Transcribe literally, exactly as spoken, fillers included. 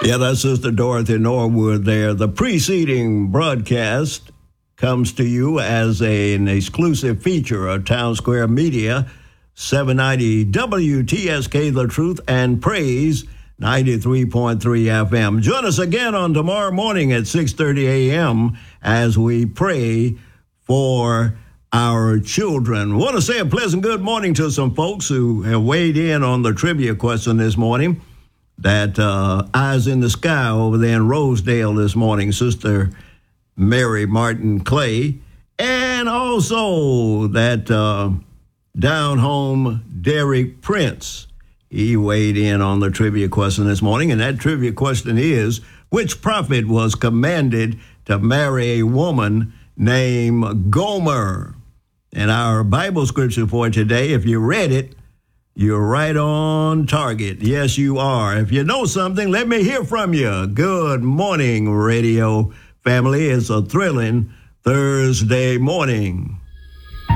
Yeah, that's Sister Dorothy Norwood there. The preceding broadcast comes to you as a, an exclusive feature of Town Square Media, seven ninety W T S K, The Truth and Praise, ninety-three point three F M. Join us again on tomorrow morning at six thirty a.m. as we pray for our children. I want to say a pleasant good morning to some folks who have weighed in on the trivia question this morning. That uh, Eyes in the Sky over there in Rosedale this morning, Sister Mary Martin Clay, and also that uh, down home Derek Prince. He weighed in on the trivia question this morning, and that trivia question is, which prophet was commanded to marry a woman named Gomer? And our Bible scripture for today, if you read it, you're right on target. Yes, you are. If you know something, let me hear from you. Good morning, radio family. It's a thrilling Thursday morning.